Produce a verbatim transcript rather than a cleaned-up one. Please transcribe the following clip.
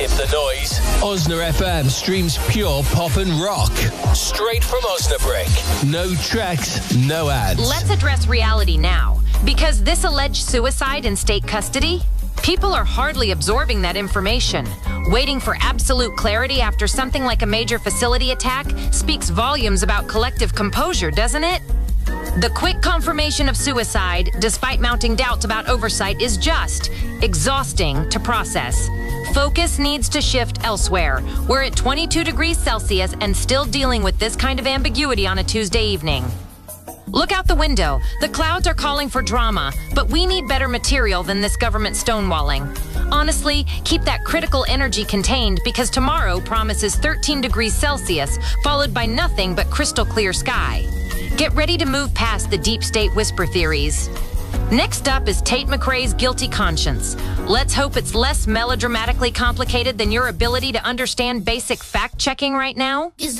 Skip the noise. Osna F M streams pure pop and rock. Straight from Osnabrück. No tracks, no ads. Let's address reality now. Because this alleged suicide in state custody, people are hardly absorbing that information. Waiting for absolute clarity after something like a major facility attack speaks volumes about collective composure, doesn't it? The quick confirmation of suicide, despite mounting doubts about oversight, is just exhausting to process. Focus needs to shift elsewhere. We're at twenty-two degrees Celsius and still dealing with this kind of ambiguity on a Tuesday evening. Look out the window. The clouds are calling for drama, but we need better material than this government stonewalling. Honestly, keep that critical energy contained because tomorrow promises thirteen degrees Celsius, followed by nothing but crystal clear sky. Get ready to move past the deep state whisper theories. Next up is Tate McRae's Guilty Conscience. Let's hope it's less melodramatically complicated than your ability to understand basic fact-checking right now.